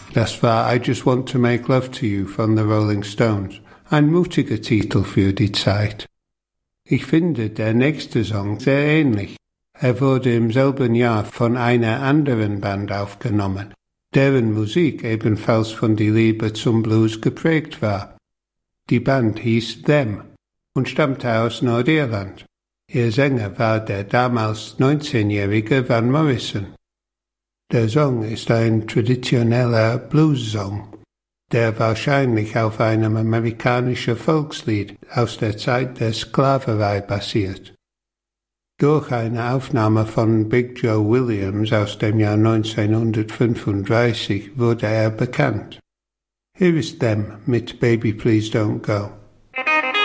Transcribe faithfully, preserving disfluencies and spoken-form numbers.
Das war I Just Want to Make Love to You von The Rolling Stones. Ein mutiger Titel für die Zeit. Ich finde der nächste Song sehr ähnlich. Er wurde im selben Jahr von einer anderen Band aufgenommen, deren Musik ebenfalls von die Liebe zum Blues geprägt war. Die Band hieß Them und stammte aus Nordirland. Ihr Sänger war der damals neunzehnjährige Van Morrison. Der Song ist ein traditioneller Blues-Song, der wahrscheinlich auf einem amerikanischen Volkslied aus der Zeit der Sklaverei basiert. Durch eine Aufnahme von Big Joe Williams aus dem Jahr neunzehnhundertfünfunddreißig wurde er bekannt. Hier ist Them mit Baby Please Don't Go.